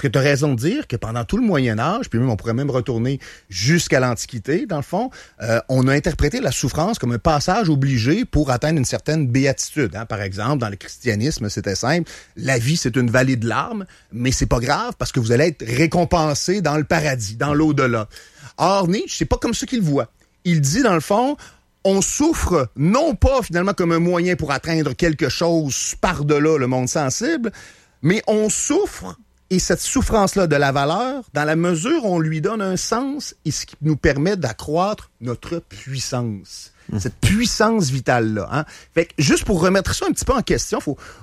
que tu as raison de dire que pendant tout le Moyen-Âge, puis même on pourrait même retourner jusqu'à l'Antiquité, dans le fond, on a interprété la souffrance comme un passage obligé pour atteindre une certaine béatitude. Par exemple, dans le christianisme, c'était simple. La vie, c'est une vallée de larmes, mais c'est pas grave parce que vous allez être récompensé dans le paradis, dans l'au-delà. Or, Nietzsche, c'est pas comme ça qu'il le voit. Il dit, dans le fond, on souffre non pas finalement comme un moyen pour atteindre quelque chose par-delà le monde sensible, mais on souffre, et cette souffrance-là de la valeur, dans la mesure où on lui donne un sens et ce qui nous permet d'accroître notre puissance. Cette puissance vitale-là. Hein? Fait que juste pour remettre ça un petit peu en question,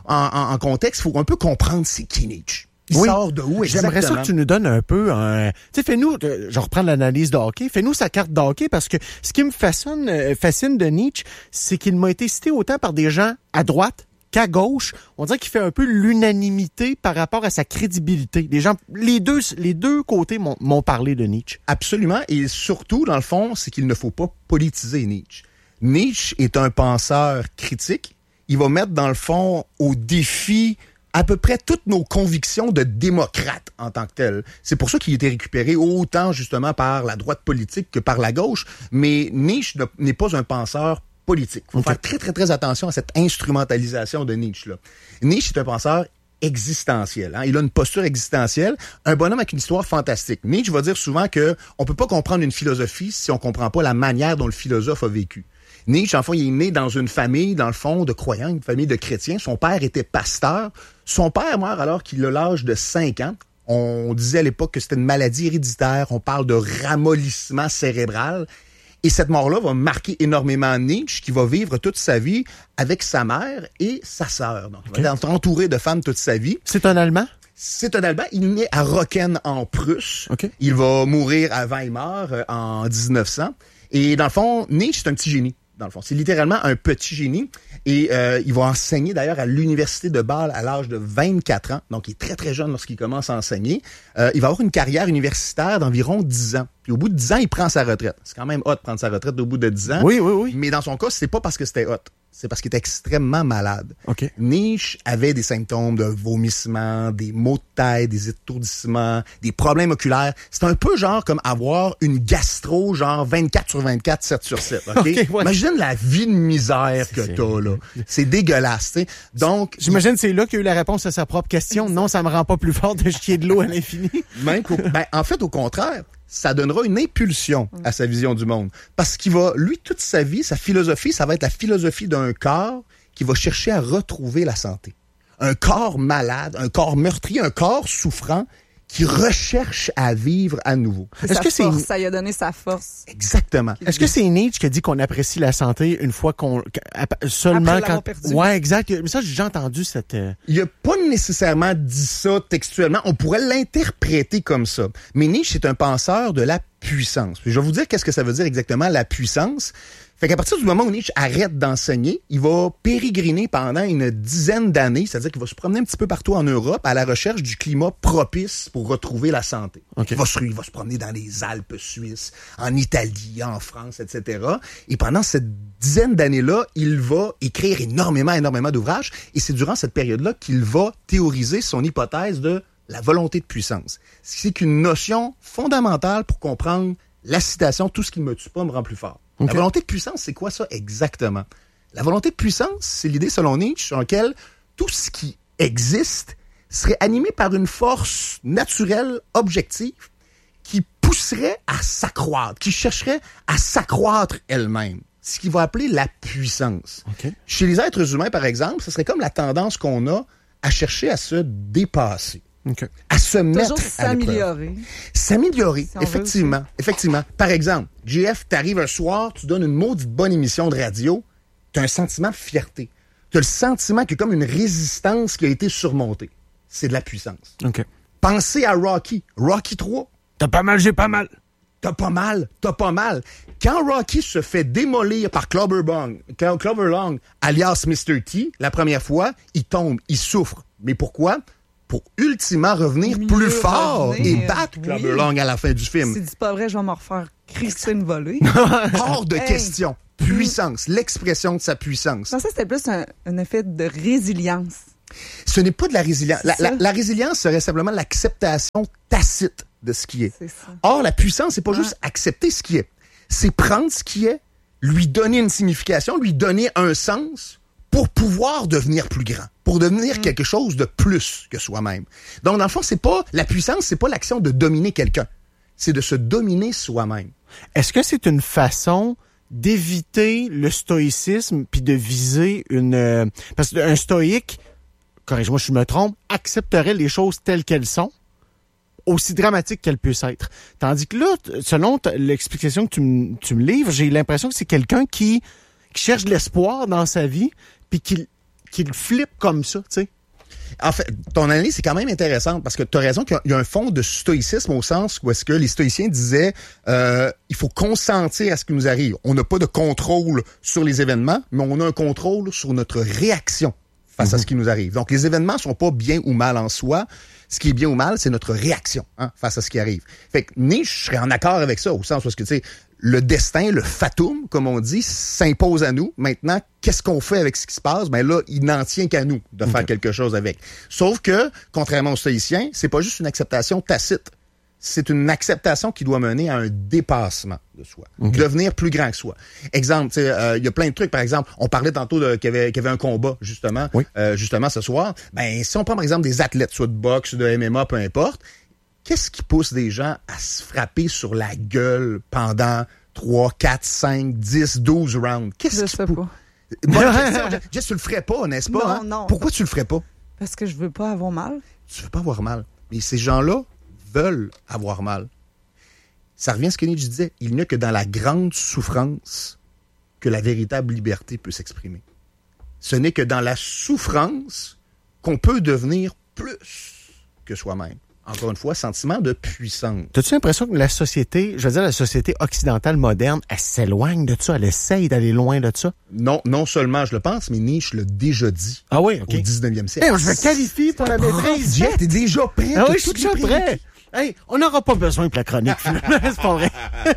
en contexte, il faut un peu comprendre c'est qui Nietzsche. Il sort de où exactement? J'aimerais ça que tu nous donnes un peu tu sais, fais-nous, je reprends l'analyse de hockey, fais-nous sa carte de hockey parce que ce qui me fascine de Nietzsche, c'est qu'il m'a été cité autant par des gens à droite qu'à gauche. On dirait qu'il fait un peu l'unanimité par rapport à sa crédibilité. Les deux côtés m'ont parlé de Nietzsche. Absolument. Et surtout, dans le fond, c'est qu'il ne faut pas politiser Nietzsche. Nietzsche est un penseur critique. Il va mettre, dans le fond, au défi à peu près toutes nos convictions de démocrate en tant que tel. C'est pour ça qu'il a été récupéré autant justement par la droite politique que par la gauche. Mais Nietzsche n'est pas un penseur politique. Il faut faire très, très, très attention à cette instrumentalisation de Nietzsche, là. Nietzsche est un penseur existentiel. Hein? Il a une posture existentielle, un bonhomme avec une histoire fantastique. Nietzsche va dire souvent que on peut pas comprendre une philosophie si on comprend pas la manière dont le philosophe a vécu. Nietzsche, en fond, il est né dans une famille, dans le fond, de croyants, une famille de chrétiens. Son père était pasteur. Son père meurt alors qu'il a l'âge de 5 ans. On disait à l'époque que c'était une maladie héréditaire. On parle de ramollissement cérébral. Et cette mort-là va marquer énormément Nietzsche, qui va vivre toute sa vie avec sa mère et sa sœur. Donc, il va être entouré de femmes toute sa vie. C'est un Allemand? C'est un Allemand. Il naît à Rocken, en Prusse. Il va mourir à Weimar en 1900. Et dans le fond, Nietzsche, c'est un petit génie. Dans le fond, c'est littéralement un petit génie. Et il va enseigner d'ailleurs à l'université de Bâle à l'âge de 24 ans. Donc, il est très, très jeune lorsqu'il commence à enseigner. Il va avoir une carrière universitaire d'environ 10 ans. Puis au bout de 10 ans, il prend sa retraite. C'est quand même hot de prendre sa retraite au bout de 10 ans. Oui. Mais dans son cas, c'est pas parce que c'était hot. C'est parce qu'il était extrêmement malade. Okay. Nietzsche avait des symptômes de vomissement, des maux de tête, des étourdissements, des problèmes oculaires. C'est un peu genre comme avoir une gastro, genre 24/24, 7/7. Okay? Imagine la vie de misère que t'as, là. C'est dégueulasse, tu sais. Donc, j'imagine que c'est là qu'il y a eu la réponse à sa propre question. Non, ça me rend pas plus fort de chier de l'eau à l'infini. En fait, au contraire, ça donnera une impulsion à sa vision du monde. Parce qu'il va, lui, toute sa vie, sa philosophie, ça va être la philosophie d'un corps qui va chercher à retrouver la santé. Un corps malade, un corps meurtri, un corps souffrant qui recherche à vivre à nouveau. Ça lui a donné sa force. Exactement. Est-ce que c'est Nietzsche qui a dit qu'on apprécie la santé une fois seulement après l'avoir perdu? Ouais, exact. Mais ça, j'ai déjà entendu cette... Il a pas nécessairement dit ça textuellement. On pourrait l'interpréter comme ça. Mais Nietzsche est un penseur de la puissance. Puis je vais vous dire qu'est-ce que ça veut dire exactement, la puissance. Fait qu'à partir du moment où Nietzsche arrête d'enseigner, il va pérégriner pendant une dizaine d'années, c'est-à-dire qu'il va se promener un petit peu partout en Europe à la recherche du climat propice pour retrouver la santé. Il va se promener dans les Alpes suisses, en Italie, en France, etc. Et pendant cette dizaine d'années-là, il va écrire énormément d'ouvrages. Et c'est durant cette période-là qu'il va théoriser son hypothèse de la volonté de puissance. C'est qu'une notion fondamentale pour comprendre la citation « Tout ce qui ne me tue pas me rend plus fort ». La volonté de puissance, c'est quoi ça exactement? La volonté de puissance, c'est l'idée selon Nietzsche sur laquelle tout ce qui existe serait animé par une force naturelle, objective, qui pousserait à s'accroître, qui chercherait à s'accroître elle-même. Ce qu'il va appeler la puissance. Chez les êtres humains, par exemple, ce serait comme la tendance qu'on a à chercher à se dépasser. À se mettre à l'épreuve. S'améliorer, effectivement. Par exemple, JF, t'arrives un soir, tu donnes une maudite bonne émission de radio, t'as un sentiment de fierté. T'as le sentiment qu'il y a comme une résistance qui a été surmontée. C'est de la puissance. Pensez à Rocky 3. T'as pas mal, j'ai pas mal. T'as pas mal. Quand Rocky se fait démolir par Clubber Long, alias Mr. T, la première fois, il tombe, il souffre. Mais pourquoi? Pour ultimement revenir plus fort et battre Clubber Long à la fin du film. Si c'est pas vrai, je vais m'en refaire crisser une volée. Hors de question. Puissance, l'expression de sa puissance. Je pensais que c'était plus un effet de résilience. Ce n'est pas de la résilience. C'est ça. La résilience serait simplement l'acceptation tacite de ce qui est. C'est ça. Or, la puissance, c'est pas juste accepter ce qui est. C'est prendre ce qui est, lui donner une signification, lui donner un sens pour pouvoir devenir plus grand, pour devenir quelque chose de plus que soi-même. Donc, dans le fond, la puissance, c'est pas l'action de dominer quelqu'un. C'est de se dominer soi-même. Est-ce que c'est une façon d'éviter le stoïcisme puis de viser parce qu'un stoïque, corrige-moi si je me trompe, accepterait les choses telles qu'elles sont, aussi dramatiques qu'elles puissent être. Tandis que là, selon l'explication que tu me livres, j'ai l'impression que c'est quelqu'un qui cherche de l'espoir dans sa vie puis qui le flippe comme ça, tu sais. En fait, ton analyse, c'est quand même intéressante parce que tu as raison qu'il y a un fond de stoïcisme au sens où est-ce que les stoïciens disaient il faut consentir à ce qui nous arrive. On n'a pas de contrôle sur les événements, mais on a un contrôle sur notre réaction face à ce qui nous arrive. Donc, les événements sont pas bien ou mal en soi. Ce qui est bien ou mal, c'est notre réaction face à ce qui arrive. Fait que Nietzsche serait en accord avec ça, au sens où, tu sais, le destin, le fatum, comme on dit, s'impose à nous. Maintenant, qu'est-ce qu'on fait avec ce qui se passe? Ben là, il n'en tient qu'à nous de faire quelque chose avec. Sauf que, contrairement aux stoïciens, c'est pas juste une acceptation tacite. C'est une acceptation qui doit mener à un dépassement de soi. Devenir plus grand que soi. Exemple, il y a plein de trucs. Par exemple, on parlait tantôt qu'il y avait un combat, justement, justement ce soir. Ben, si on prend, par exemple, des athlètes, soit de boxe, de MMA, peu importe, qu'est-ce qui pousse des gens à se frapper sur la gueule pendant 3, 4, 5, 10, 12 rounds? Je sais pas. Bonne question. Jess, tu le ferais pas, n'est-ce pas? Non. Pourquoi tu le ferais pas? Parce que je veux pas avoir mal. Tu veux pas avoir mal. Mais ces gens-là veulent avoir mal. Ça revient à ce que Nietzsche disait. Il n'y a que dans la grande souffrance que la véritable liberté peut s'exprimer. Ce n'est que dans la souffrance qu'on peut devenir plus que soi-même. Encore une fois, sentiment de puissance. T'as-tu l'impression que la société occidentale moderne, elle s'éloigne de ça, elle essaye d'aller loin de ça? Non seulement je le pense, mais Nietzsche l'a déjà dit au 19e siècle. Hey, je me qualifie pour la maîtrise. Jeff, t'es déjà prêt? Ah oui, je suis déjà prêt. Hey, on n'aura pas besoin de la chronique, finalement. C'est pas vrai.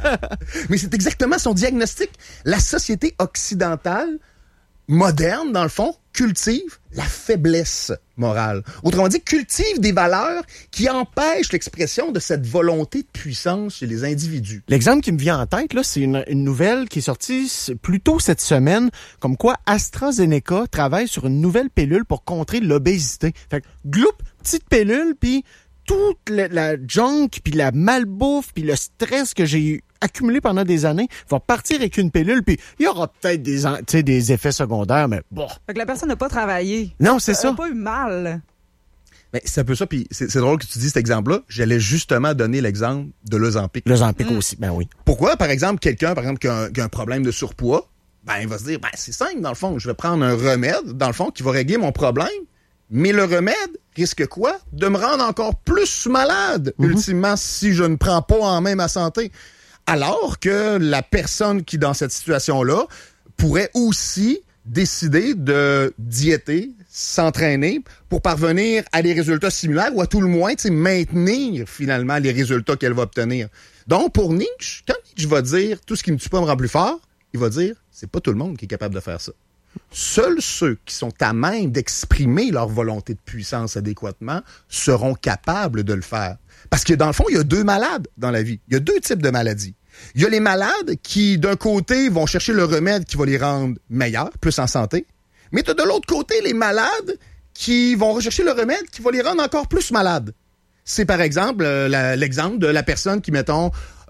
Mais c'est exactement son diagnostic. La société occidentale, moderne, dans le fond, cultive la faiblesse morale. Autrement dit, cultive des valeurs qui empêchent l'expression de cette volonté de puissance chez les individus. L'exemple qui me vient en tête, là, c'est une nouvelle qui est sortie plus tôt cette semaine, comme quoi AstraZeneca travaille sur une nouvelle pilule pour contrer l'obésité. Fait que, gloup, petite pilule, puis toute la junk, puis la malbouffe, puis le stress que j'ai accumulé pendant des années va partir avec une pilule, puis il y aura peut-être des effets secondaires, mais bon. Fait que la personne n'a pas travaillé. Non, c'est ça. Elle n'a pas eu mal. Ben, c'est un peu ça, puis c'est drôle que tu dis cet exemple-là. J'allais justement donner l'exemple de l'Ozempic. L'Ozempic aussi, ben oui. Pourquoi, par exemple, quelqu'un qui a un problème de surpoids, ben il va se dire, ben c'est simple, dans le fond, je vais prendre un remède, dans le fond, qui va régler mon problème, mais le remède risque quoi? De me rendre encore plus malade, ultimement, si je ne prends pas en main ma santé. Alors que la personne qui, dans cette situation-là, pourrait aussi décider de diéter, s'entraîner pour parvenir à des résultats similaires ou à tout le moins maintenir finalement les résultats qu'elle va obtenir. Donc, pour Nietzsche, quand Nietzsche va dire « tout ce qui me tue pas me rend plus fort », il va dire « c'est pas tout le monde qui est capable de faire ça ». Seuls ceux qui sont à même d'exprimer leur volonté de puissance adéquatement seront capables de le faire. Parce que dans le fond, il y a deux malades dans la vie. Il y a deux types de maladies. Il y a les malades qui, d'un côté, vont chercher le remède qui va les rendre meilleurs, plus en santé. Mais tu as de l'autre côté les malades qui vont rechercher le remède qui va les rendre encore plus malades. C'est par exemple l'exemple de la personne qui, mettons,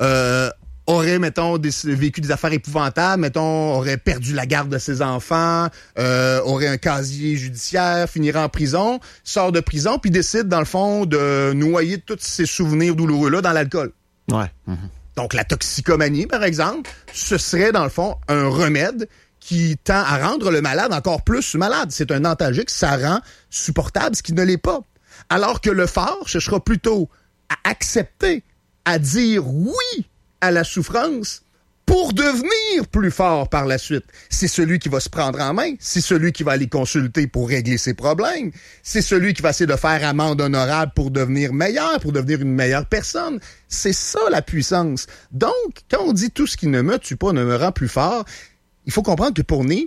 aurait, mettons, vécu des affaires épouvantables, mettons, aurait perdu la garde de ses enfants, aurait un casier judiciaire, finirait en prison, sort de prison, puis décide, dans le fond, de noyer tous ces souvenirs douloureux-là dans l'alcool. Ouais. Donc, la toxicomanie, par exemple, ce serait, dans le fond, un remède qui tend à rendre le malade encore plus malade. C'est un antalgique, ça rend supportable ce qui ne l'est pas. Alors que le fort cherchera plutôt à accepter, à dire oui à la souffrance pour devenir plus fort par la suite. C'est celui qui va se prendre en main, c'est celui qui va aller consulter pour régler ses problèmes, c'est celui qui va essayer de faire amende honorable pour devenir meilleur, pour devenir une meilleure personne. C'est ça la puissance. Donc, quand on dit tout ce qui ne me tue pas ne me rend plus fort, il faut comprendre que pour Nietzsche,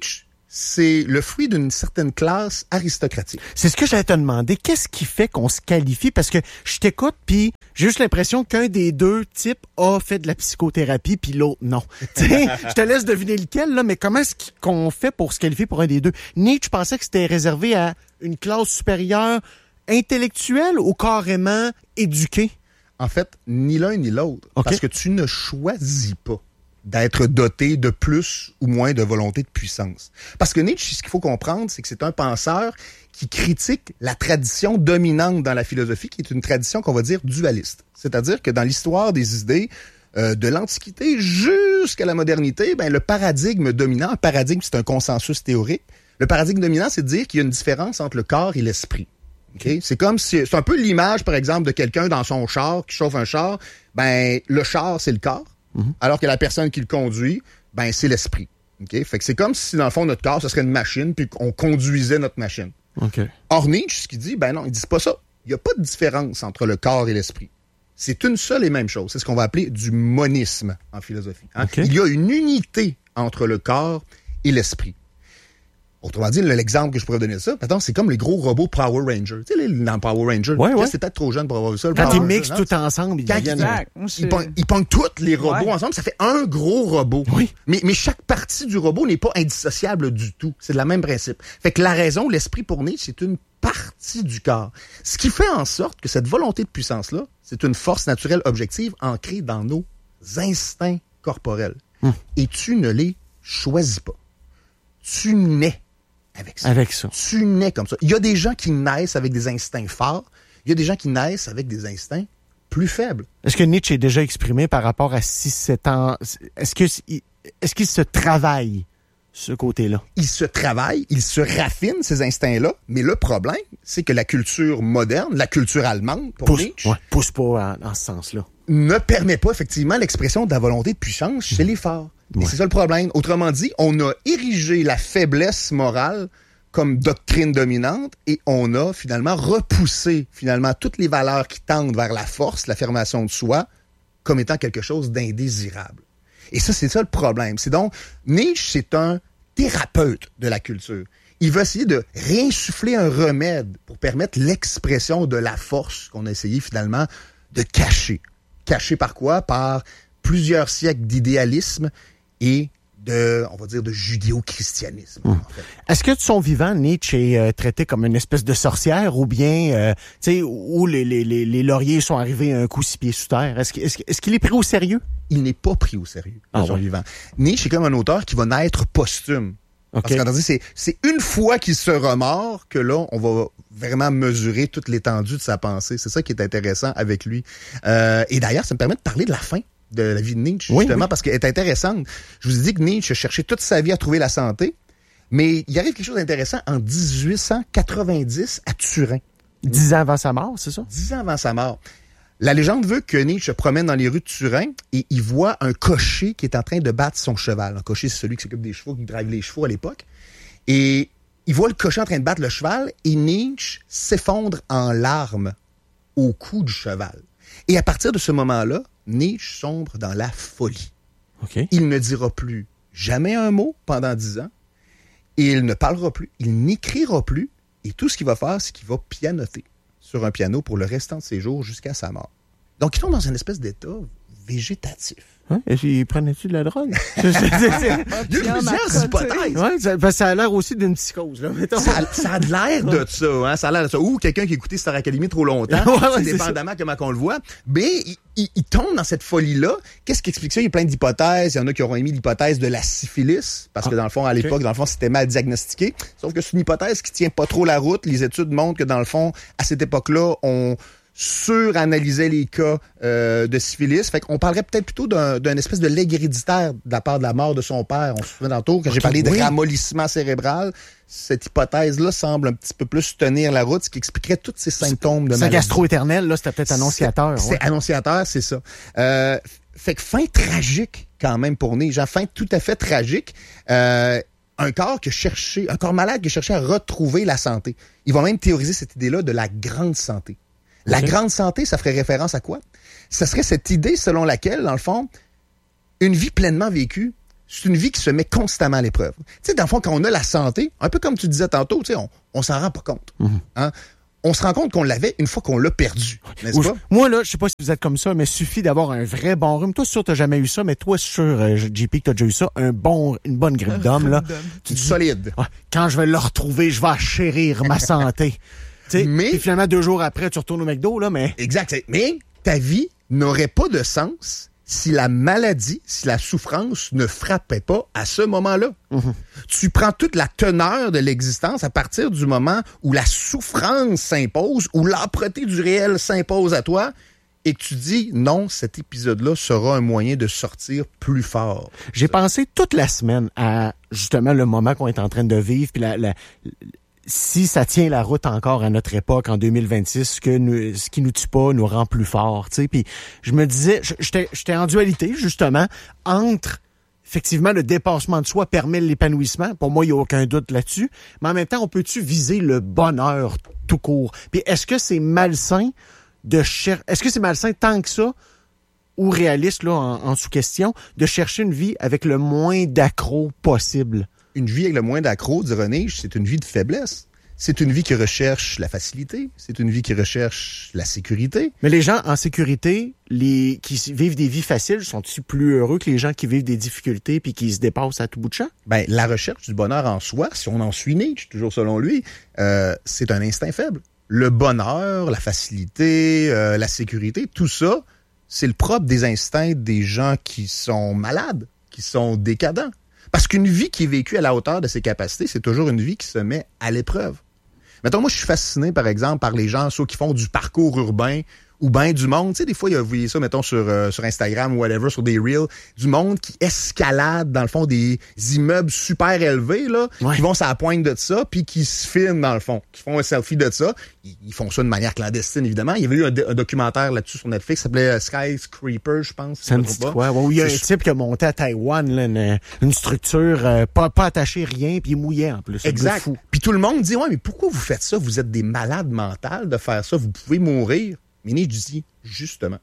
c'est le fruit d'une certaine classe aristocratique. C'est ce que j'allais te demander. Qu'est-ce qui fait qu'on se qualifie? Parce que je t'écoute, puis j'ai juste l'impression qu'un des deux types a fait de la psychothérapie, puis l'autre, non. Je te laisse deviner lequel, là, mais comment est-ce qu'on fait pour se qualifier pour un des deux? Nietzsche pensait que c'était réservé à une classe supérieure intellectuelle ou carrément éduquée? En fait, ni l'un ni l'autre. Okay. Parce que tu ne choisis pas d'être doté de plus ou moins de volonté de puissance. Parce que Nietzsche, ce qu'il faut comprendre, c'est que c'est un penseur qui critique la tradition dominante dans la philosophie, qui est une tradition qu'on va dire dualiste. C'est-à-dire que dans l'histoire des idées, de l'Antiquité jusqu'à la modernité, ben, le paradigme dominant, un paradigme, c'est un consensus théorique, le paradigme dominant, c'est de dire qu'il y a une différence entre le corps et l'esprit. Okay? C'est comme si, c'est un peu l'image, par exemple, de quelqu'un dans son char, qui chauffe un char, ben, le char, c'est le corps. Alors que la personne qui le conduit, ben c'est l'esprit. Okay? Fait que c'est comme si, dans le fond, notre corps, ce serait une machine, puis qu'on conduisait notre machine. Okay. Or, Nietzsche, ce qu'il dit, ben non, il dit pas ça. Il n'y a pas de différence entre le corps et l'esprit. C'est une seule et même chose. C'est ce qu'on va appeler du monisme en philosophie. Hein? Okay. Il y a une unité entre le corps et l'esprit. Autrement dit, l'exemple que je pourrais donner de ça, attends, c'est comme les gros robots Power Rangers. Tu sais, dans Power Rangers, c'est peut-être trop jeune pour avoir vu ça. Quand ils mixent tout ensemble, ils pognent tous les robots ensemble, ça fait un gros robot. Oui. Mais chaque partie du robot n'est pas indissociable du tout. C'est le même principe. Fait que la raison, l'esprit pour Nietzsche, c'est une partie du corps. Ce qui fait en sorte que cette volonté de puissance-là, c'est une force naturelle objective ancrée dans nos instincts corporels. Et tu ne les choisis pas. Tu nais avec ça. Tu nais comme ça. Il y a des gens qui naissent avec des instincts forts. Il y a des gens qui naissent avec des instincts plus faibles. Est-ce que Nietzsche est déjà exprimé par rapport à 6-7 ans? Est-ce qu'il se travaille, ce côté-là? Il se travaille, il se raffine, ces instincts-là. Mais le problème, c'est que la culture moderne, la culture allemande, pour Nietzsche... pousse pas dans ce sens-là. Ne permet pas, effectivement, l'expression de la volonté de puissance chez les forts. Et c'est ça le problème. Autrement dit, on a érigé la faiblesse morale comme doctrine dominante et on a finalement repoussé toutes les valeurs qui tendent vers la force, l'affirmation de soi, comme étant quelque chose d'indésirable. Et ça, c'est ça le problème. C'est donc, Nietzsche, c'est un thérapeute de la culture. Il va essayer de réinsuffler un remède pour permettre l'expression de la force qu'on a essayé finalement de cacher. Caché par quoi? Par plusieurs siècles d'idéalisme et de judéo-christianisme. En fait. Est-ce que de son vivant, Nietzsche est traité comme une espèce de sorcière ou bien, où les lauriers sont arrivés un coup 6 pieds sous terre? Est-ce qu'il est pris au sérieux? Il n'est pas pris au sérieux de son vivant. Nietzsche est comme un auteur qui va naître posthume. Okay. Parce qu'en dit, c'est une fois qu'il se remord que là, on va vraiment mesurer toute l'étendue de sa pensée. C'est ça qui est intéressant avec lui. Et d'ailleurs, ça me permet de parler de la fin de la vie de Nietzsche, justement, parce qu'elle est intéressante. Je vous ai dit que Nietzsche cherchait toute sa vie à trouver la santé, mais il arrive quelque chose d'intéressant en 1890 à Turin. 10 ans avant sa mort, c'est ça? 10 ans avant sa mort. La légende veut que Nietzsche se promène dans les rues de Turin et il voit un cocher qui est en train de battre son cheval. Un cocher, c'est celui qui s'occupe des chevaux, qui drive les chevaux à l'époque. Et il voit le cocher en train de battre le cheval et Nietzsche s'effondre en larmes au cou du cheval. Et à partir de ce moment-là, Nietzsche sombre dans la folie. Okay. Il ne dira plus jamais un mot pendant 10 ans. Et il ne parlera plus, il n'écrira plus. Et tout ce qu'il va faire, c'est qu'il va pianoter sur un piano pour le restant de ses jours jusqu'à sa mort. Donc, il tombe dans une espèce d'état végétatif. Hein? Et prenais-tu de la drogue? Il y a plusieurs hypothèses. Ça a l'air aussi d'une psychose. Là, ça a l'air de ça. Hein? Ça a l'air de ça. Ou quelqu'un qui a écouté Star Academy trop longtemps, dépendamment comment on le voit. Mais il tombe dans cette folie-là. Qu'est-ce qui explique ça? Il y a plein d'hypothèses. Il y en a qui auront émis l'hypothèse de la syphilis, parce que dans le fond, à l'époque, c'était mal diagnostiqué. Sauf que c'est une hypothèse qui tient pas trop la route. Les études montrent que dans le fond, à cette époque-là, on suranalysait les cas de syphilis. Fait qu'on parlerait peut-être plutôt d'un espèce de legs héréditaire de la part de la mort de son père. On se souvient tantôt, quand j'ai parlé de ramollissement cérébral, cette hypothèse-là semble un petit peu plus tenir la route, ce qui expliquerait tous ces symptômes de maladie. Sa gastro-éternelle, là, c'était peut-être annonciateur. C'est annonciateur, c'est ça. Fait que fin tragique quand même pour Nietzsche. Fin tout à fait tragique. Un corps malade qui cherchait à retrouver la santé. Ils vont même théoriser cette idée-là de la grande santé. La grande santé, ça ferait référence à quoi? Ça serait cette idée selon laquelle, dans le fond, une vie pleinement vécue, c'est une vie qui se met constamment à l'épreuve. Tu sais, dans le fond, quand on a la santé, un peu comme tu disais tantôt, tu sais, on s'en rend pas compte. Hein? On se rend compte qu'on l'avait une fois qu'on l'a perdu, n'est-ce pas? Moi, là, je sais pas si vous êtes comme ça, mais suffit d'avoir un vrai bon rhume. Toi, sûr, t'as jamais eu ça, mais toi, sûr, JP, que t'as déjà eu ça, une bonne grippe d'homme, là. Tu dis solide. Quand je vais le retrouver, je vais achérir ma santé. Tu sais, puis finalement, 2 jours après, tu retournes au McDo, là, mais... Exact. Mais ta vie n'aurait pas de sens si la maladie, si la souffrance ne frappait pas à ce moment-là. Tu prends toute la teneur de l'existence à partir du moment où la souffrance s'impose, où l'âpreté du réel s'impose à toi, et que tu dis, non, cet épisode-là sera un moyen de sortir plus fort. J'ai pensé toute la semaine à, justement, le moment qu'on est en train de vivre, puis si ça tient la route encore à notre époque, en 2026, ce qui nous tue pas nous rend plus forts, tu sais. Puis je me disais, j'étais en dualité, justement, entre, effectivement, le dépassement de soi permet l'épanouissement. Pour moi, il n'y a aucun doute là-dessus. Mais en même temps, on peut-tu viser le bonheur tout court? Puis est-ce que c'est malsain est-ce que c'est malsain tant que ça, ou réaliste, là, en sous-question, de chercher une vie avec le moins d'accro possible? Une vie avec le moins d'accro, dit René, c'est une vie de faiblesse. C'est une vie qui recherche la facilité. C'est une vie qui recherche la sécurité. Mais les gens en sécurité, qui vivent des vies faciles, sont-ils plus heureux que les gens qui vivent des difficultés puis qui se dépassent à tout bout de champ? Ben, la recherche du bonheur en soi, si on en suit Nietzsche, toujours selon lui, c'est un instinct faible. Le bonheur, la facilité, la sécurité, tout ça, c'est le propre des instincts des gens qui sont malades, qui sont décadents. Parce qu'une vie qui est vécue à la hauteur de ses capacités, c'est toujours une vie qui se met à l'épreuve. Mettons, moi, je suis fasciné, par exemple, par les gens, ceux qui font du parcours urbain ou bien du monde. Tu sais, des fois, vous voyez ça, mettons, sur Instagram ou whatever, sur des reels, du monde qui escalade, dans le fond, des immeubles super élevés, là, qui vont sur la pointe de ça, puis qui se filment, dans le fond, qui font un selfie de ça. Ils font ça de manière clandestine, évidemment. Il y avait eu un documentaire là-dessus sur Netflix, qui s'appelait Skyscraper, je pense. Ça me dit quoi? Ouais, il y a un type qui a monté à Taïwan, là, une structure pas attachée, rien, puis il mouillait en plus. Exact. Puis tout le monde dit, ouais, mais pourquoi vous faites ça? Vous êtes des malades mentales de faire ça. Vous pouvez mourir. Mais Nietzsche dit, justement,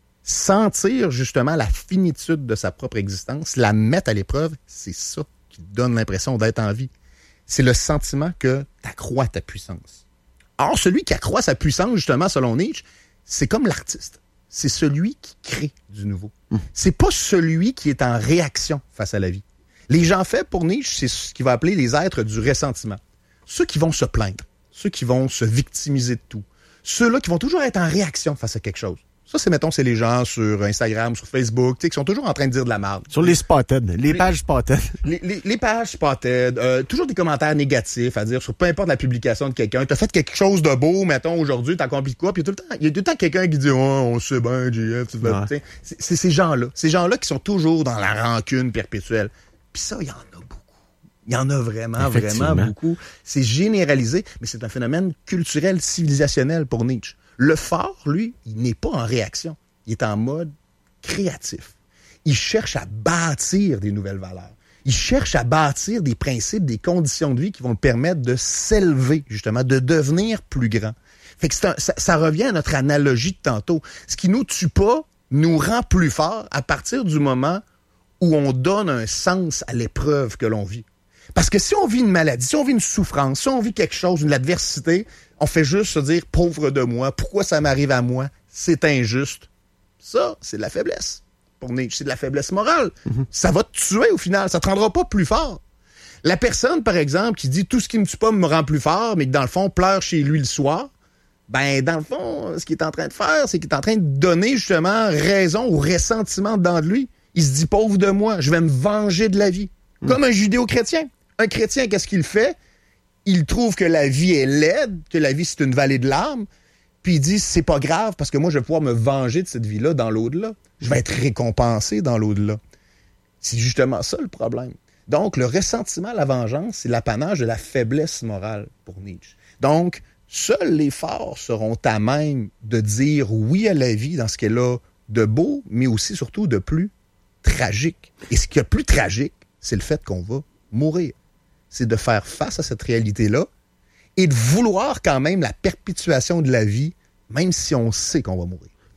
sentir justement la finitude de sa propre existence, la mettre à l'épreuve, c'est ça qui donne l'impression d'être en vie. C'est le sentiment que tu accrois ta puissance. Or, celui qui accroît sa puissance, justement, selon Nietzsche, c'est comme l'artiste. C'est celui qui crée du nouveau. C'est pas celui qui est en réaction face à la vie. Les gens faits, pour Nietzsche, c'est ce qu'il va appeler les êtres du ressentiment. Ceux qui vont se plaindre, ceux qui vont se victimiser de tout. Ceux-là qui vont toujours être en réaction face à quelque chose. Ça, c'est les gens sur Instagram, sur Facebook, qui sont toujours en train de dire de la merde. Sur les spotted, les pages spotted. Les pages spotted, toujours des commentaires négatifs à dire sur peu importe la publication de quelqu'un. T'as fait quelque chose de beau, mettons, aujourd'hui, t'as accompli quoi, puis il y a tout le temps quelqu'un qui dit « Oh, on sait bien, JF, tu vois. » C'est ces gens-là. Ces gens-là qui sont toujours dans la rancune perpétuelle. Puis ça, il y en a beaucoup. Il y en a vraiment beaucoup. C'est généralisé, mais c'est un phénomène culturel, civilisationnel pour Nietzsche. Le fort, lui, il n'est pas en réaction. Il est en mode créatif. Il cherche à bâtir des nouvelles valeurs. Il cherche à bâtir des principes, des conditions de vie qui vont le permettre de s'élever, justement, de devenir plus grand. Fait que ça revient à notre analogie de tantôt. Ce qui nous tue pas nous rend plus forts à partir du moment où on donne un sens à l'épreuve que l'on vit. Parce que si on vit une maladie, si on vit une souffrance, si on vit quelque chose, une adversité, on fait juste se dire « pauvre de moi, pourquoi ça m'arrive à moi? C'est injuste. » Ça, c'est de la faiblesse. Pour Nietzsche, c'est de la faiblesse morale. Ça va te tuer au final, ça te rendra pas plus fort. La personne, par exemple, qui dit « tout ce qui me tue pas me rend plus fort », mais qui, dans le fond, pleure chez lui le soir, ben, dans le fond, ce qu'il est en train de faire, c'est qu'il est en train de donner, justement, raison au ressentiment dedans de lui. Il se dit « pauvre de moi, je vais me venger de la vie. » Comme un judéo-chrétien. Un chrétien, qu'est-ce qu'il fait? Il trouve que la vie est laide, que la vie, c'est une vallée de larmes, puis il dit, c'est pas grave, parce que moi, je vais pouvoir me venger de cette vie-là dans l'au-delà. Je vais être récompensé dans l'au-delà. C'est justement ça, le problème. Donc, le ressentiment, la vengeance, c'est l'apanage de la faiblesse morale pour Nietzsche. Donc, seuls les forts seront à même de dire oui à la vie dans ce qu'elle a de beau, mais aussi, surtout, de plus tragique. Et ce qui est plus tragique, c'est le fait qu'on va mourir. C'est de faire face à cette réalité-là et de vouloir quand même la perpétuation de la vie, même si on sait qu'on va mourir.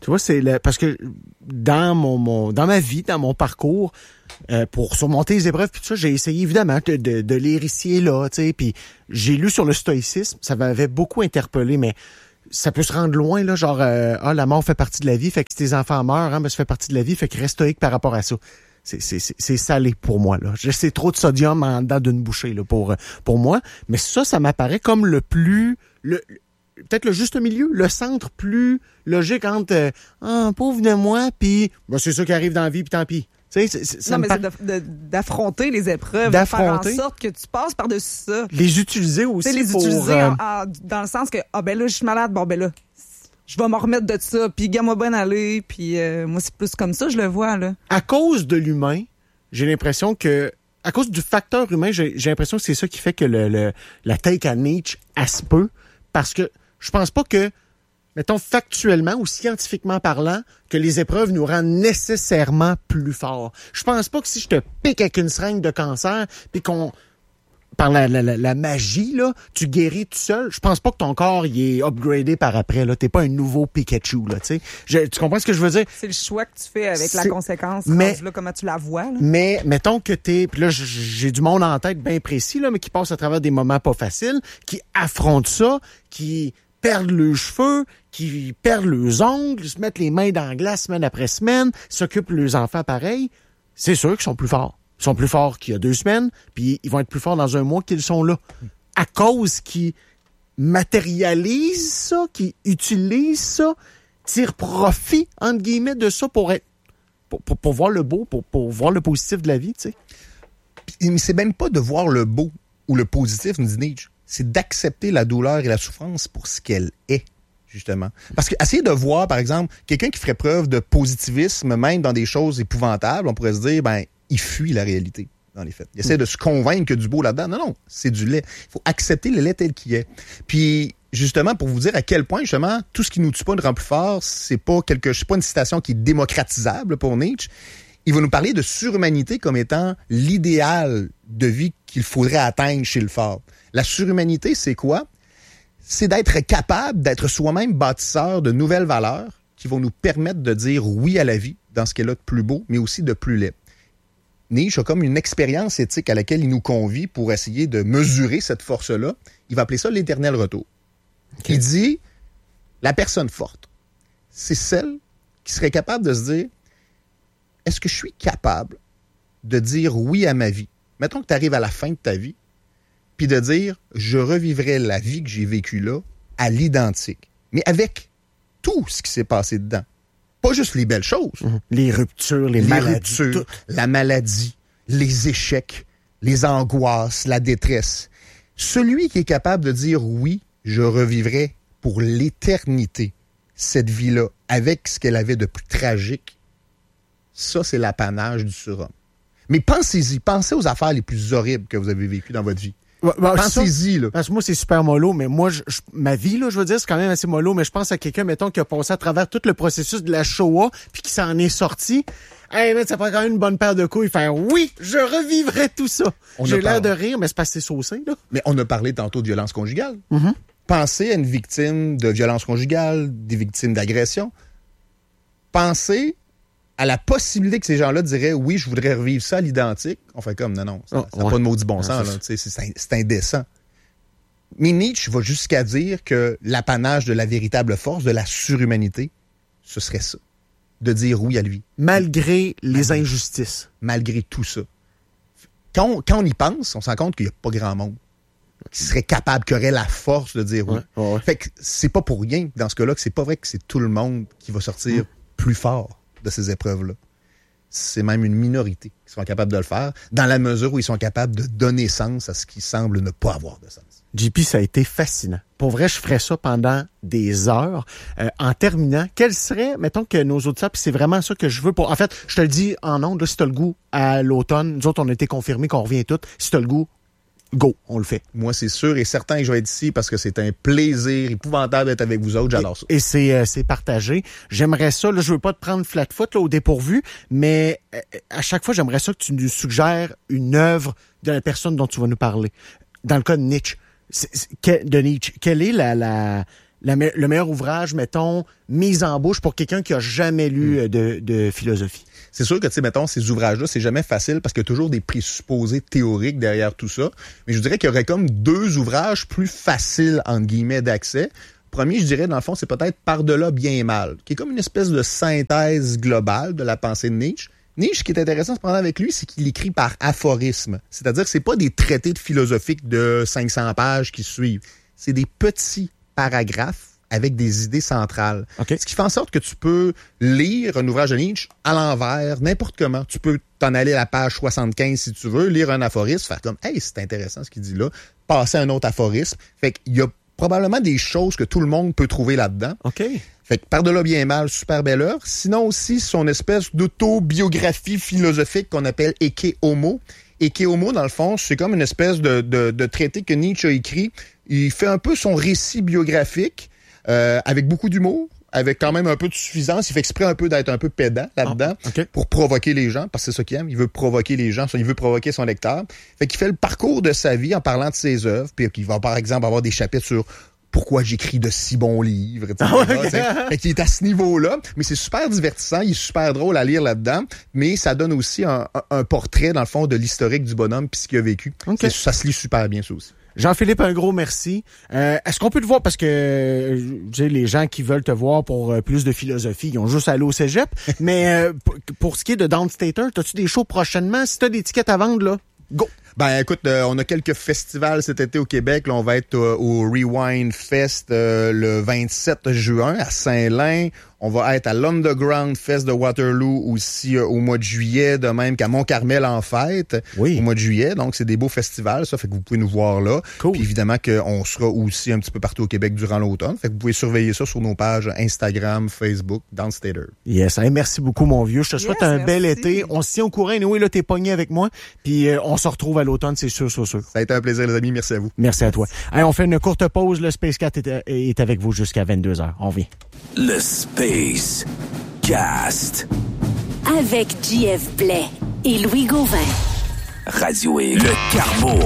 Tu vois, parce que dans dans ma vie, dans mon parcours, pour surmonter les épreuves, puis tout ça, j'ai essayé évidemment de lire ici et là, tu sais, puis j'ai lu sur le stoïcisme, ça m'avait beaucoup interpellé, mais ça peut se rendre loin, là, genre, la mort fait partie de la vie, fait que si tes enfants meurent, ben, ça fait partie de la vie, fait que reste stoïque par rapport à ça. C'est salé pour moi, là. C'est trop de sodium en dedans d'une bouchée, là, pour moi. Mais ça m'apparaît comme peut-être le juste milieu, le centre plus logique entre pauvre de moi, puis c'est ça qui arrive dans la vie, puis tant pis. Tu sais, non, mais c'est d'affronter les épreuves, de faire en sorte que tu passes par-dessus ça. Les utiliser aussi utiliser dans le sens que, ben là, je suis malade, bon ben là, je vais m'en remettre de ça, puis gars-moi bonne aller, puis moi, c'est plus comme ça, je le vois, là. À cause de l'humain, j'ai l'impression que, à cause du facteur humain, j'ai l'impression que c'est ça qui fait que la take à Nietzsche, elle se peut, parce que je pense pas que, mettons, factuellement ou scientifiquement parlant, que les épreuves nous rendent nécessairement plus forts. Je pense pas que si je te pique avec une seringue de cancer, puis par la magie, là, tu guéris tout seul, je pense pas que ton corps il est upgradé par après, là. T'es pas un nouveau Pikachu, là, tu sais. Tu comprends ce que je veux dire? C'est le choix que tu fais avec la conséquence, mais là, comment tu la vois, là. Mais, mettons que puis là, j'ai du monde en tête bien précis, là, mais qui passe à travers des moments pas faciles, qui affrontent ça, qui perdent leurs cheveux, qui perdent leurs ongles, se mettent les mains dans la glace semaine après semaine, s'occupent de leurs enfants pareil, c'est sûr qu'ils sont plus forts. Ils sont plus forts qu'il y a 2 semaines, puis ils vont être plus forts dans un mois qu'ils sont là. À cause qu'ils matérialisent ça, qu'ils utilisent ça, tirent profit, entre guillemets, de ça pour voir le beau, pour voir le positif de la vie, tu sais. Mais c'est même pas de voir le beau ou le positif, nous dit Nietzsche. C'est d'accepter la douleur et la souffrance pour ce qu'elle est, justement. Parce que essayer de voir, par exemple, quelqu'un qui ferait preuve de positivisme, même dans des choses épouvantables, on pourrait se dire, il fuit la réalité, dans les faits. Il essaie de se convaincre que du beau là-dedans. Non, c'est du lait. Il faut accepter le lait tel qu'il est. Puis, justement, pour vous dire à quel point, justement, tout ce qui nous tue pas nous rend plus fort, c'est pas une citation qui est démocratisable pour Nietzsche. Il va nous parler de surhumanité comme étant l'idéal de vie qu'il faudrait atteindre chez le fort. La surhumanité, c'est quoi? C'est d'être capable d'être soi-même bâtisseur de nouvelles valeurs qui vont nous permettre de dire oui à la vie dans ce qu'elle a de plus beau, mais aussi de plus laid. Nietzsche a comme une expérience éthique à laquelle il nous convie pour essayer de mesurer cette force-là. Il va appeler ça l'éternel retour. Okay. Il dit, la personne forte, c'est celle qui serait capable de se dire, est-ce que je suis capable de dire oui à ma vie? Mettons que tu arrives à la fin de ta vie, puis de dire, je revivrai la vie que j'ai vécue là à l'identique, mais avec tout ce qui s'est passé dedans. Pas juste les belles choses. Les ruptures, les maladies. La maladie, les échecs, les angoisses, la détresse. Celui qui est capable de dire oui, je revivrai pour l'éternité cette vie-là avec ce qu'elle avait de plus tragique, ça, c'est l'apanage du surhomme. Mais pensez-y, pensez aux affaires les plus horribles que vous avez vécues dans votre vie. Pensez-y, là. Parce que moi, c'est super mollo, mais moi, ma vie, là, je veux dire, c'est quand même assez mollo, mais je pense à quelqu'un, mettons, qui a passé à travers tout le processus de la Shoah, puis qui s'en est sorti. Hey, mais ça prend quand même une bonne paire de couilles. Faire oui, je revivrai tout ça. J'ai l'air de rire, mais c'est parce que c'est saucé, là. Mais on a parlé tantôt de violence conjugale. Mm-hmm. Pensez à une victime de violence conjugale, des victimes d'agression. Pensez à la possibilité que ces gens-là diraient « Oui, je voudrais revivre ça à l'identique », on fait comme « Non, ça n'a pas de maudit bon sens, là, c'est indécent ». Mais Nietzsche va jusqu'à dire que l'apanage de la véritable force, de la surhumanité, ce serait ça, de dire oui à lui. Malgré les injustices. Malgré tout ça. Quand on y pense, on se rend compte qu'il n'y a pas grand monde qui serait capable, qui aurait la force de dire oui. Ouais. Fait que c'est pas pour rien, dans ce cas-là, que c'est pas vrai que c'est tout le monde qui va sortir plus fort de ces épreuves-là. C'est même une minorité qui sont capables de le faire, dans la mesure où ils sont capables de donner sens à ce qui semble ne pas avoir de sens. JP, ça a été fascinant. Pour vrai, je ferais ça pendant des heures. En terminant, quel serait, mettons que nos auditeurs, puis c'est vraiment ça que je veux pour... En fait, je te le dis en ondes, là, si t'as le goût à l'automne, nous autres, on a été confirmés qu'on revient tous. Si t'as le goût, go, on le fait. Moi, c'est sûr et certain que je vais être ici parce que c'est un plaisir épouvantable d'être avec vous autres. J'adore ça. Et c'est partagé. J'aimerais ça, là, je veux pas te prendre flat-foot là, au dépourvu, mais à chaque fois, j'aimerais ça que tu nous suggères une œuvre de la personne dont tu vas nous parler. Dans le cas de Nietzsche, quelle est le meilleur ouvrage, mettons, mise en bouche pour quelqu'un qui a jamais lu de philosophie? C'est sûr que, tu sais, mettons, ces ouvrages-là, c'est jamais facile parce qu'il y a toujours des présupposés théoriques derrière tout ça. Mais je dirais qu'il y aurait comme 2 ouvrages plus faciles, entre guillemets, d'accès. Premier, je dirais, dans le fond, c'est peut-être Par-delà bien et mal, qui est comme une espèce de synthèse globale de la pensée de Nietzsche. Nietzsche, ce qui est intéressant cependant avec lui, c'est qu'il écrit par aphorisme. C'est-à-dire que c'est pas des traités de philosophiques de 500 pages qui suivent. C'est des petits paragraphes avec des idées centrales. Okay. Ce qui fait en sorte que tu peux lire un ouvrage de Nietzsche à l'envers, n'importe comment. Tu peux t'en aller à la page 75 si tu veux, lire un aphorisme, faire comme « Hey, c'est intéressant ce qu'il dit là », passer à un autre aphorisme. Fait qu'il y a probablement des choses que tout le monde peut trouver là-dedans. OK. Fait que Par-delà bien et mal, super belle œuvre. Sinon aussi, son espèce d'autobiographie philosophique qu'on appelle Ecce Homo. Ecce Homo, dans le fond, c'est comme une espèce de traité que Nietzsche a écrit. Il fait un peu son récit biographique avec beaucoup d'humour, avec quand même un peu de suffisance. Il fait exprès un peu d'être un peu pédant là-dedans pour provoquer les gens, parce que c'est ça qu'il aime. Il veut provoquer les gens, il veut provoquer son lecteur. Fait qu'il fait le parcours de sa vie en parlant de ses œuvres, puis il va par exemple avoir des chapitres sur pourquoi j'écris de si bons livres, etc. Fait qu'il est à ce niveau-là, mais c'est super divertissant, il est super drôle à lire là-dedans, mais ça donne aussi un portrait, dans le fond, de l'historique du bonhomme puis ce qu'il a vécu. Ça se lit super bien, ça aussi. Jean-Philippe, un gros merci. Est-ce qu'on peut te voir, parce que les gens qui veulent te voir pour plus de philosophie, ils ont juste à aller au cégep, mais pour ce qui est de Downstater, as-tu des shows prochainement? Si t'as des tickets à vendre, là, go! Ben écoute, on a quelques festivals cet été au Québec. Là, on va être au Rewind Fest le 27 juin à Saint-Lin. On va être à l'Underground Fest de Waterloo aussi au mois de juillet, de même qu'à Mont-Carmel en fête au mois de juillet. Donc, c'est des beaux festivals, ça. Fait que vous pouvez nous voir là. Cool. Puis évidemment qu'on sera aussi un petit peu partout au Québec durant l'automne. Fait que vous pouvez surveiller ça sur nos pages Instagram, Facebook, Downstater. Yes. Hey, merci beaucoup, mon vieux. Je te souhaite un bel été. On se tient au courant. Et oui, là, t'es pogné avec moi. Puis on se retrouve à l'automne, c'est sûr. Ça a été un plaisir, les amis. Merci à vous. Merci à toi. Hey, on fait une courte pause. Le Space Cat est avec vous jusqu'à 22h. On vient. Le Space Cast. Avec JF Blais et Louis Gauvin. Radio X. Le Carbo.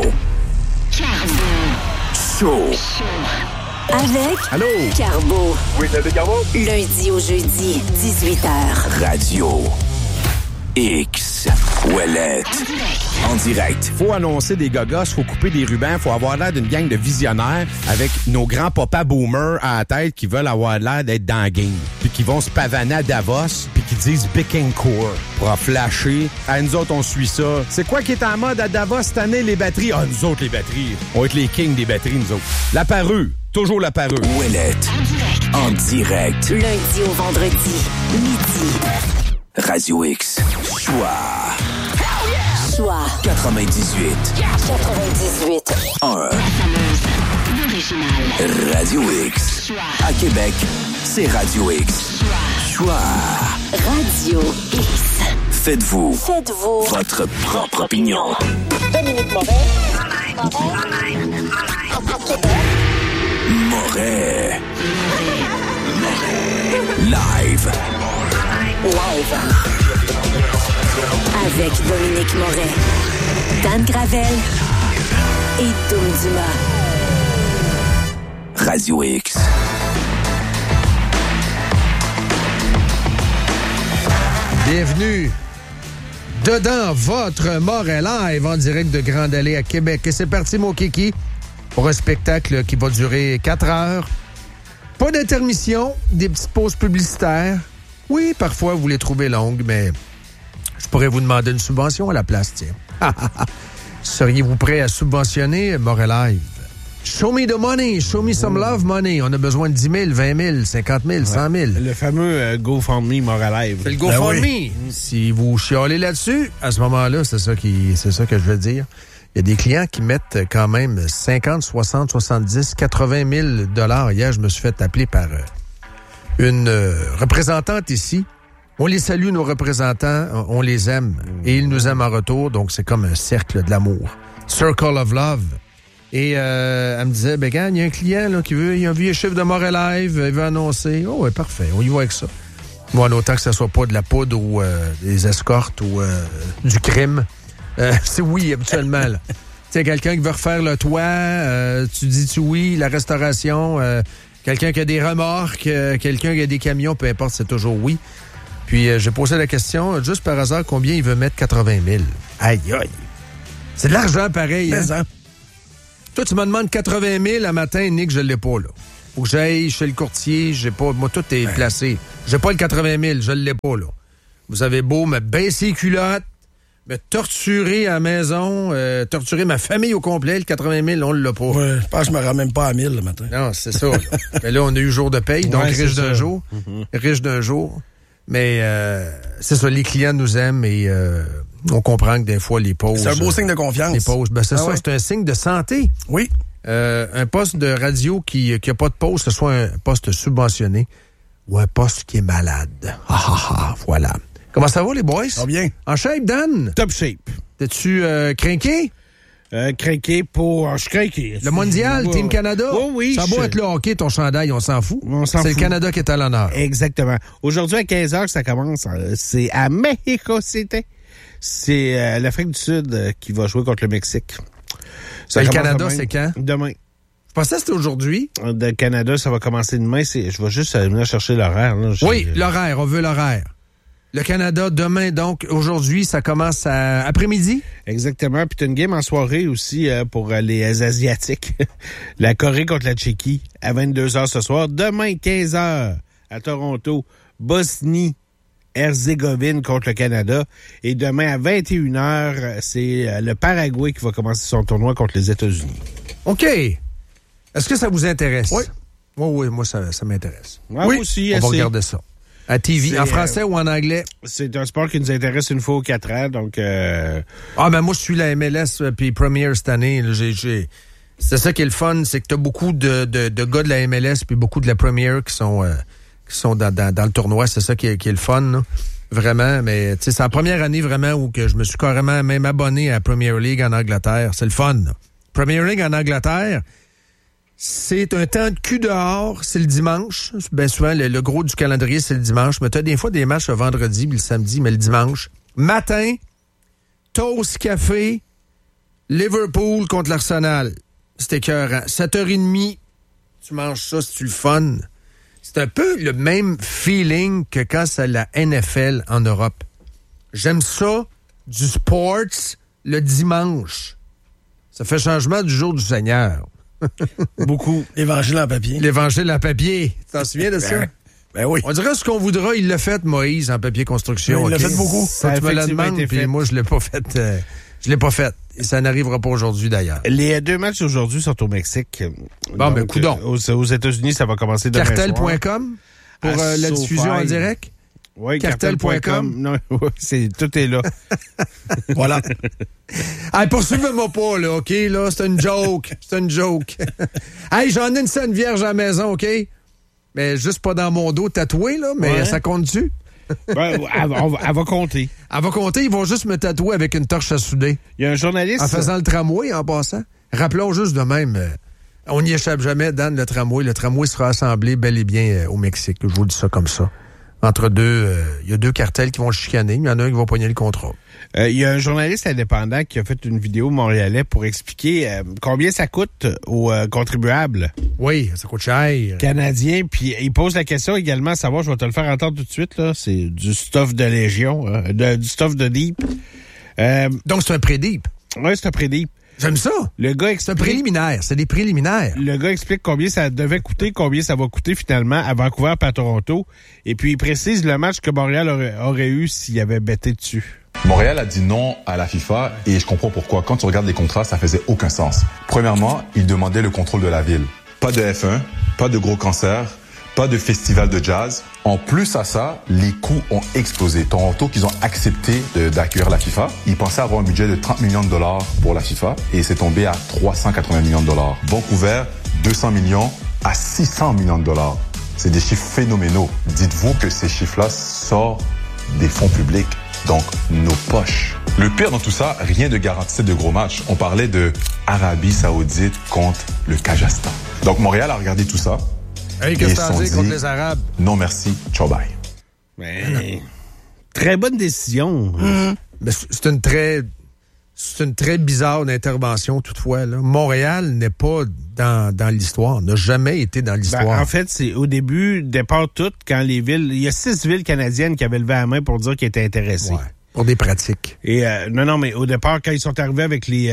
Show. Avec Allô? Carbo. Oui, c'est Carbo. Lundi au jeudi, 18h. Radio X. Ouellette. En direct. Faut annoncer des gogos, faut couper des rubans, faut avoir l'air d'une gang de visionnaires avec nos grands papas boomers à la tête qui veulent avoir l'air d'être dans la game. Puis qui vont se pavaner à Davos, puis qui disent Bicking Core pour en flasher. À nous autres, on suit ça. C'est quoi qui est en mode à Davos cette année, les batteries? Ah, nous autres, les batteries. On va être les kings des batteries, nous autres. La parure. Toujours la parure. Ouellette. En direct. Lundi au vendredi, midi. Radio X. Choix. 98. 1. Radio X. À Québec, c'est Radio X. Choix. Radio X. Faites-vous votre propre opinion. Dominique Moret. Moret. Live. Avec Dominique Moret, Dan Gravel et Dom Dumas. Radio X. Bienvenue dedans votre Moret Live en direct de Grande Allée à Québec. Et c'est parti, mon kiki, pour un spectacle qui va durer 4 heures. Pas d'intermission, des petites pauses publicitaires. Oui, parfois, vous les trouvez longues, mais je pourrais vous demander une subvention à la place, tiens. Seriez-vous prêt à subventionner Moret Live? Show me the money, show me some love money. On a besoin de 10 000, 20 000, 50 000, 100 000. Le fameux GoFundMe Moret Live. C'est le GoFundMe. Si vous chialez là-dessus, à ce moment-là, c'est ça que je veux dire. Il y a des clients qui mettent quand même 50, 60, 70, 80 000 $. Hier, je me suis fait appeler par une représentante ici. On les salue, nos représentants, on les aime et ils nous aiment en retour, donc c'est comme un cercle de l'amour. Circle of Love. Et elle me disait, ben gars, il y a un client là, il a vu un chiffre de Moret Live, il veut annoncer. Oh ouais, parfait, on y va avec ça. Moi, en autant que ça soit pas de la poudre ou des escortes ou du crime. C'est oui, habituellement. Là. Tu sais, quelqu'un qui veut refaire le toit, tu dis-tu oui, la restauration... Quelqu'un qui a des remorques, quelqu'un qui a des camions, peu importe, c'est toujours oui. Puis j'ai posé la question, juste par hasard, combien il veut mettre 80 000? Aïe, aïe. C'est de l'argent pareil, hein? Toi, tu me demandes 80 000 à matin, Nick, je l'ai pas, là. Faut que j'aille chez le courtier, j'ai pas... Moi, tout est placé. J'ai pas le 80 000, je l'ai pas, là. Vous avez beau me baisser les culottes, me torturer à la maison, torturer ma famille au complet, le 80 000, on l'a pas. Ouais, je pense que je me rends même pas à 1000 le matin. Non, c'est ça. Mais là, on a eu jour de paye, donc riche d'un jour. Riche d'un jour. Mais c'est ça, les clients nous aiment et on comprend que des fois, les pauses... C'est un beau signe de confiance. Les pauses, ben c'est ça, c'est un signe de santé. Oui. Un poste de radio qui a pas de pause, que ce soit un poste subventionné ou un poste qui est malade. Voilà. Comment ça va, les boys? Ça va bien. En shape, Dan? Top shape. T'es-tu crinqué? Craqué pour... Je suis craqué. Le mondial, Team Canada? Oh, oui. Ça va être le hockey, ton chandail, on s'en fout. C'est le Canada qui est à l'honneur. Exactement. Aujourd'hui, à 15h, ça commence. C'est à Mexico City. C'est l'Afrique du Sud qui va jouer contre le Mexique. Le Canada, demain. C'est quand? Demain. Je pensais que c'était aujourd'hui. Le Canada, ça va commencer demain. Je vais juste venir chercher l'horaire. Là. Oui, l'horaire. On veut l'horaire. Le Canada, demain, donc, aujourd'hui, ça commence à après-midi? Exactement. Puis t'as une game en soirée aussi pour les Asiatiques. La Corée contre la Tchéquie à 22h ce soir. Demain, 15h à Toronto. Bosnie-Herzégovine contre le Canada. Et demain, à 21h, c'est le Paraguay qui va commencer son tournoi contre les États-Unis. OK. Est-ce que ça vous intéresse? Oui. Oui, moi, ça m'intéresse. Ouais, oui, aussi. On va regarder ça. À TV, en français ou en anglais? C'est un sport qui nous intéresse une fois aux 4 ans, donc... Ah, ben moi, je suis la MLS puis Premier cette année. Là, c'est ça qui est le fun, c'est que t'as beaucoup de gars de la MLS puis beaucoup de la Premier qui sont dans le tournoi. C'est ça qui est le fun, là. Vraiment. Mais tu sais, c'est la première année vraiment où que je me suis carrément même abonné à la Premier League en Angleterre. C'est le fun, là. Premier League en Angleterre... C'est un temps de cul dehors, c'est le dimanche. Bien souvent, le gros du calendrier, c'est le dimanche. Mais tu as des fois des matchs le vendredi, puis le samedi, mais le dimanche. Matin, toast, café, Liverpool contre l'Arsenal. C'est écœurant. 7h30, tu manges ça, c'est-tu le fun? C'est un peu le même feeling que quand c'est la NFL en Europe. J'aime ça, du sports, le dimanche. Ça fait changement du jour du Seigneur. Beaucoup. L'Évangile en papier. L'Évangile en papier. Tu t'en souviens de ça? Ben oui. On dirait ce qu'on voudra. Il l'a fait, Moïse, en papier construction. Il l'a fait beaucoup. Ça tu me la demandes, puis moi, je l'ai pas fait. Je l'ai pas fait. Et ça n'arrivera pas aujourd'hui, d'ailleurs. Les 2 matchs aujourd'hui sont au Mexique. Bon, ben, coudonc. Aux États-Unis, ça va commencer demain soir. Cartel.com pour la diffusion en direct? Oui, cartel.com. Non, tout est là. Voilà. Hey, poursuivez-moi pas, là, OK? Là, c'est une joke. C'est une joke. Hey, j'en ai une scène vierge à la maison, OK? Mais juste pas dans mon dos tatoué, là, mais ça compte-tu? Ben, elle va compter. Elle va compter, ils vont juste me tatouer avec une torche à souder. Il y a un journaliste... En faisant le tramway, en passant. Rappelons juste de même, on n'y échappe jamais, Dan, le tramway. Le tramway sera assemblé bel et bien au Mexique. Je vous dis ça comme ça. Entre deux, il y a 2 cartels qui vont se chicaner. Il y en a un qui va pogner le contrat. Il y a un journaliste indépendant qui a fait une vidéo montréalais pour expliquer combien ça coûte aux contribuables. Oui, ça coûte cher. Canadiens. Puis il pose la question également à savoir, je vais te le faire entendre tout de suite, là. C'est du stuff de Légion, du stuff de Deep. Donc c'est un pré-deep. Oui, c'est un pré-deep. J'aime ça. Le gars explique... C'est un préliminaire. C'est des préliminaires. Le gars explique combien ça devait coûter, combien ça va coûter finalement à Vancouver et à Toronto. Et puis, il précise le match que Montréal aurait eu s'il avait betté dessus. Montréal a dit non à la FIFA et je comprends pourquoi. Quand tu regardes les contrats, ça faisait aucun sens. Premièrement, ils demandaient le contrôle de la ville. Pas de F1, pas de gros cancer, pas de festival de jazz. En plus à ça, les coûts ont explosé. Toronto, qu'ils ont accepté d'accueillir la FIFA, ils pensaient avoir un budget de 30 millions de dollars pour la FIFA et c'est tombé à 380 millions de dollars. Vancouver, 200 millions à 600 millions de dollars. C'est des chiffres phénoménaux. Dites-vous que ces chiffres-là sortent des fonds publics, donc nos poches. Le pire dans tout ça, rien ne garantissait de gros matchs. On parlait de Arabie Saoudite contre le Kazakhstan. Donc Montréal a regardé tout ça. Hey, qu'est-ce que t'en dis contre les Arabes? Non, merci. Ciao, bye. Mais, très bonne décision. Mais c'est une très... c'est une très bizarre intervention, toutefois. Là. Montréal n'est pas dans l'histoire, n'a jamais été dans l'histoire. En fait, c'est au départ tout, quand les villes... Il y a 6 villes canadiennes qui avaient levé la main pour dire qu'ils étaient intéressés. Ouais, pour des pratiques. Et non, mais au départ, quand ils sont arrivés avec les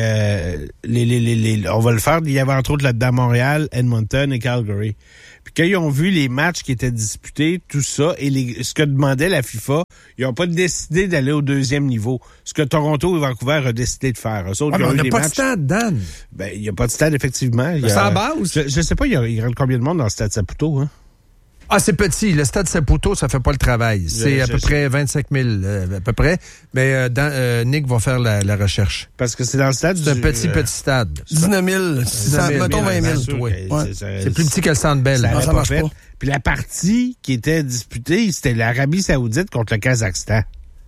on va le faire, il y avait entre autres là-dedans Montréal, Edmonton et Calgary. Puis quand ils ont vu les matchs qui étaient disputés, tout ça, et ce que demandait la FIFA, ils n'ont pas décidé d'aller au 2e niveau. Ce que Toronto et Vancouver ont décidé de faire. Eux autres, mais on n'a pas de stade, Dan. Ben, il n'y a pas de stade, effectivement. C'est à base. Je sais pas, il rentre combien de monde dans le stade Saputo, hein? Ah, c'est petit. Le stade Saputo, ça fait pas le travail. C'est à peu près 25 000, à peu près. Mais Nick va faire la recherche. Parce que c'est dans le stade C'est un petit stade. 19 000, mettons 20 000. Ouais. C'est plus petit que le Centre Bell. Ça marche pas. Puis la partie qui était disputée, c'était l'Arabie Saoudite contre le Kazakhstan.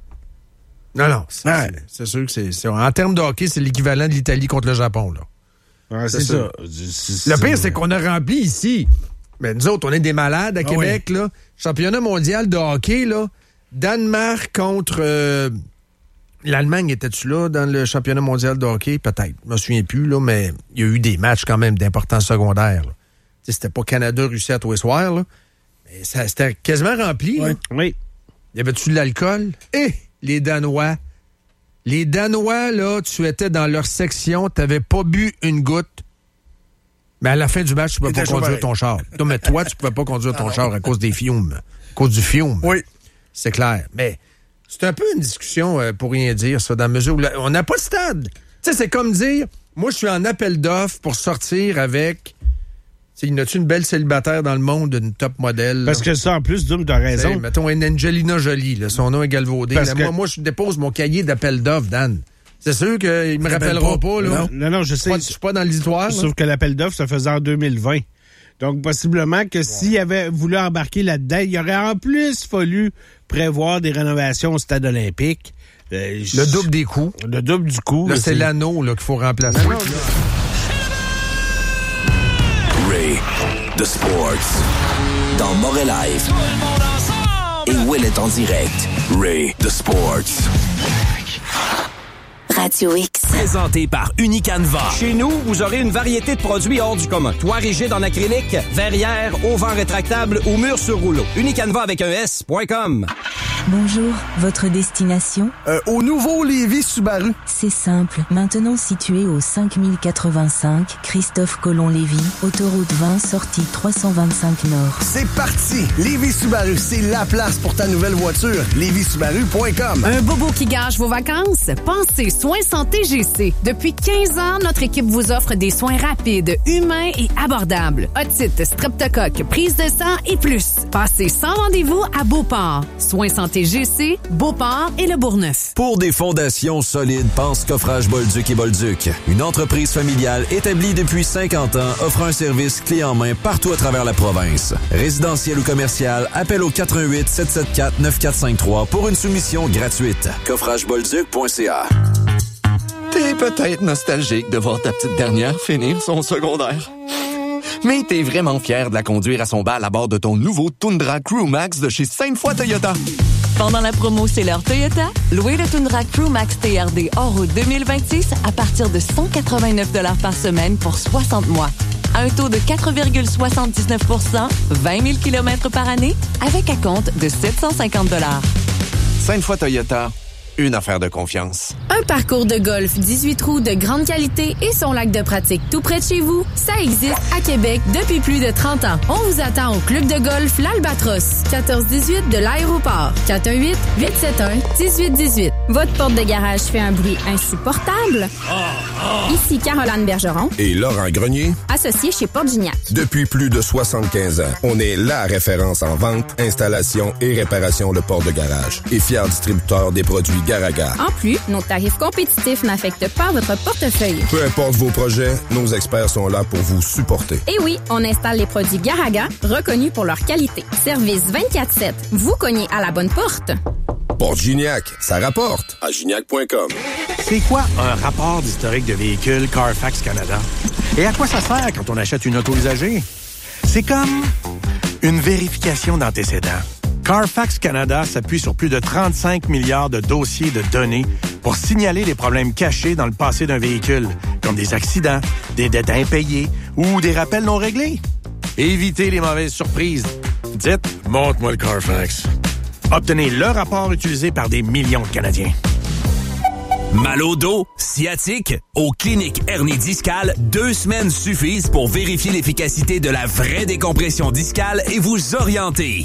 Non. C'est sûr que c'est... En termes de hockey, c'est l'équivalent de l'Italie contre le Japon, là. Ah, c'est ça. Le pire, c'est qu'on a rempli ici... Mais nous autres, on est des malades à Québec, là. Championnat mondial de hockey, là. Danemark contre... L'Allemagne, était-tu là dans le championnat mondial de hockey? Peut-être. Je me souviens plus, là, mais il y a eu des matchs quand même d'importance secondaire. C'était pas Canada-Russie à tous les soirs, là. Mais c'était quasiment rempli, là. Oui. Y avait-tu de l'alcool? Les Danois. Les Danois, là, tu étais dans leur section, t'avais pas bu une goutte. Mais à la fin du match, tu ne peux pas conduire ton char. Non, mais toi, tu ne pouvais pas conduire ton char à cause des fiumes. À cause du fiume. Oui. C'est clair. Mais c'est un peu une discussion pour rien dire, ça, dans la mesure où on n'a pas de stade. Tu sais, c'est comme dire, moi, je suis en appel d'offres pour sortir avec... Y en a-tu une belle célibataire dans le monde, une top modèle? Parce que ça, en plus, Doom, t'as raison. T'sais, mettons une Angelina Jolie, là, son nom est galvaudé. Là, moi, je dépose mon cahier d'appel d'offres, Dan. C'est sûr qu'il me rappellera pas, là. Non, je sais. Je suis pas dans l'histoire. Sauf que l'appel d'offres se faisait en 2020. Donc, possiblement que s'il avait voulu embarquer là-dedans, il aurait en plus fallu prévoir des rénovations au stade olympique. Le double des coûts. Le double du coût. Là, c'est l'anneau là, qu'il faut remplacer. Ray, The Sports. Dans Morel Live. Et Will est en direct. Ray, The Sports. Radio X. Présenté par Unicanva. Chez nous, vous aurez une variété de produits hors du commun. Toit rigide en acrylique, verrière, auvent rétractable ou mur sur rouleau. Unicanva avec un S.com. Bonjour, votre destination? Au nouveau Lévis Subaru. C'est simple. Maintenant situé au 5085 Christophe Colomb-Lévis, autoroute 20, sortie 325 Nord. C'est parti! Lévis Subaru, c'est la place pour ta nouvelle voiture. LévisSubaru.com. Un bobo qui gâche vos vacances? Pensez Soins Santé GC. Depuis 15 ans, notre équipe vous offre des soins rapides, humains et abordables. Otite, streptocoque, prise de sang et plus. Passez sans rendez-vous à Beauport. Soins Santé GC, Beauport et Le Bourgneuf. Pour des fondations solides, pense Coffrage Bolduc et Bolduc. Une entreprise familiale établie depuis 50 ans offre un service clé en main partout à travers la province. Résidentiel ou commercial, appel au 418 774 9453 pour une soumission gratuite. Coffragebolduc.ca. T'es peut-être nostalgique de voir ta petite dernière finir son secondaire. Mais t'es vraiment fier de la conduire à son bal à bord de ton nouveau Tundra Crew Max de chez Sainte-Foy Toyota. Pendant la promo C'est l'heure Toyota, louez le Tundra Crew Max TRD hors route 2026 à partir de 189 $ par semaine pour 60 mois. À un taux de 4,79 %, 20 000 km par année, avec acompte de 750 $. Sainte-Foy Toyota, une affaire de confiance. Un parcours de golf 18 trous de grande qualité et son lac de pratique tout près de chez vous, ça existe à Québec depuis plus de 30 ans. On vous attend au club de golf L'Albatros, 1418 de l'aéroport, 418-871-1818. Votre porte de garage fait un bruit insupportable? Ici Caroline Bergeron et Laurent Grenier, associés chez Porte Gignac. Depuis plus de 75 ans, on est la référence en vente, installation et réparation de portes de garage et fier distributeur des produits Garaga. En plus, nos tarifs compétitifs n'affectent pas votre portefeuille. Peu importe vos projets, nos experts sont là pour vous supporter. Et oui, on installe les produits Garaga, reconnus pour leur qualité. Service 24/7. Vous cognez à la bonne porte. Porte Gignac, ça rapporte à gignac.com. C'est quoi un rapport d'historique de véhicule Carfax Canada? Et à quoi ça sert quand on achète une auto usagée? C'est comme une vérification d'antécédents. Carfax Canada s'appuie sur plus de 35 milliards de dossiers de données pour signaler les problèmes cachés dans le passé d'un véhicule, comme des accidents, des dettes impayées ou des rappels non réglés. Évitez les mauvaises surprises. Dites « Montre-moi le Carfax ». Obtenez le rapport utilisé par des millions de Canadiens. Mal au dos, sciatique, aux cliniques hernie discale, 2 semaines suffisent pour vérifier l'efficacité de la vraie décompression discale et vous orienter.